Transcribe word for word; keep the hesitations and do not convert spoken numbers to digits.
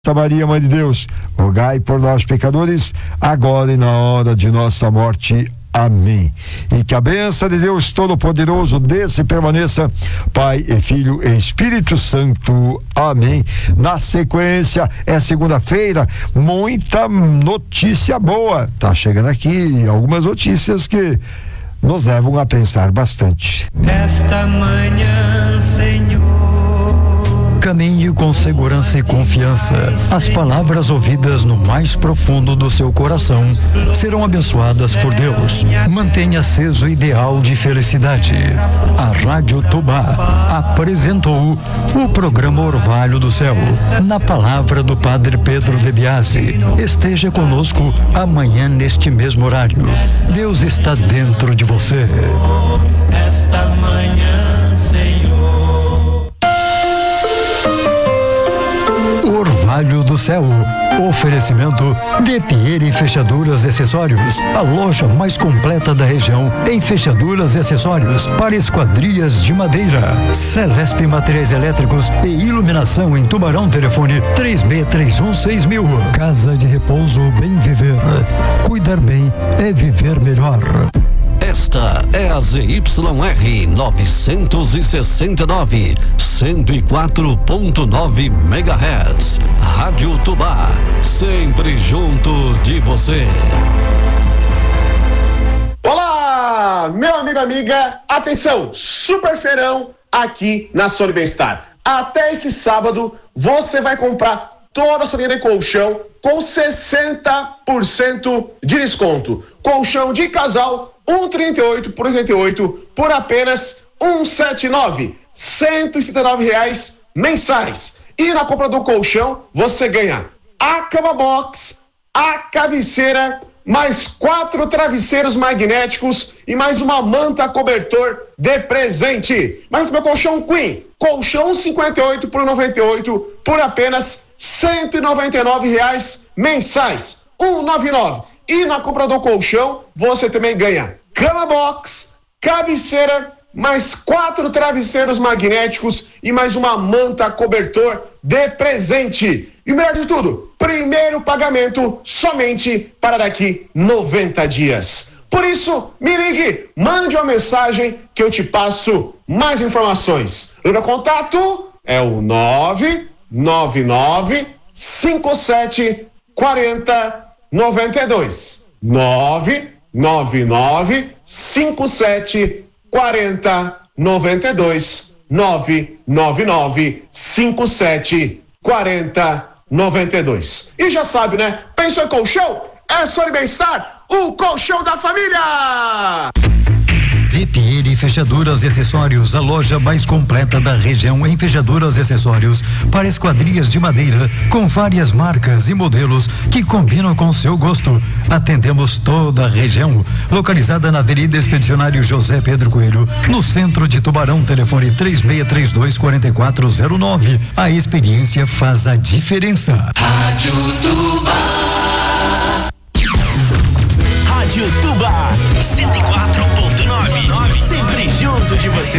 Santa Maria, Mãe de Deus, rogai por nós pecadores, agora e na hora de nossa morte. Amém. E que a bênção de Deus Todo-Poderoso desça e permaneça, Pai e Filho e Espírito Santo. Amém. Na sequência, é segunda-feira, muita notícia boa. Tá chegando aqui algumas notícias que nos levam a pensar bastante. Esta manhã, Senhor, caminhe com segurança e confiança. As palavras ouvidas no mais profundo do seu coração serão abençoadas por Deus. Mantenha aceso o ideal de felicidade. A Rádio Tubá apresentou o programa Orvalho do Céu, na palavra do Padre Pedro de Biasi. Esteja conosco amanhã neste mesmo horário. Deus está dentro de você. esta manhã, Senhor. Orvalho do Céu. Oferecimento de Pierre e Fechaduras e Acessórios, a loja mais completa da região em fechaduras e acessórios para esquadrias de madeira. Celesp Materiais Elétricos e Iluminação em Tubarão. Telefone três seis três um seis mil. Casa de Repouso Bem Viver. Cuidar bem é viver melhor. Esta é a Z Y R novecentos e sessenta e nove, cento e quatro ponto nove megahertz. Rádio Tubá, sempre junto de você. Olá, meu amigo, amiga, atenção, super feirão aqui na Sony Bem-Estar. Até esse sábado você vai comprar toda a sua linha de colchão com sessenta por cento de desconto. Colchão de casal cento e trinta e oito por oitenta e oito por apenas cento e setenta e nove, cento e setenta e nove reais mensais. E na compra do colchão você ganha a cama box, a cabeceira, mais quatro travesseiros magnéticos e mais uma manta cobertor de presente. Mas no meu colchão Queen, colchão cinquenta e oito por noventa e oito por apenas cento e noventa e nove reais mensais, cento e noventa e nove. E na compra do colchão você também ganha cama box, cabeceira, mais quatro travesseiros magnéticos e mais uma manta cobertor de presente. E o melhor de tudo, primeiro pagamento somente para daqui noventa dias. Por isso, me ligue, mande uma mensagem que eu te passo mais informações. O meu contato é o nove nove nove cinco sete quatro zero nove dois. nove nove nove cinco sete quatro zero nove dois. nove nove nove cinco sete quatro zero nove dois. E já sabe, né? Pensou em colchão? É Sony Bem-Estar, o colchão da família! De Pierre Fechaduras e Acessórios, a loja mais completa da região em fechaduras e acessórios para esquadrias de madeira, com várias marcas e modelos que combinam com seu gosto. Atendemos toda a região, localizada na Avenida Expedicionário José Pedro Coelho, no centro de Tubarão. Telefone três seis três dois quatro quatro zero nove. A experiência faz a diferença. Rádio Tubá. Rádio Tubá, cento e quatro ponto nove. Sempre junto de você.